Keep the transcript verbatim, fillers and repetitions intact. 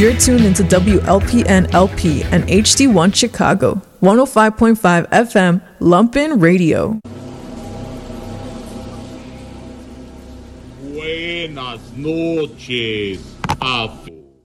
You're tuned into W L P N L P and H D one Chicago, one oh five point five F M, Lumpin' Radio. Buenas noches, África.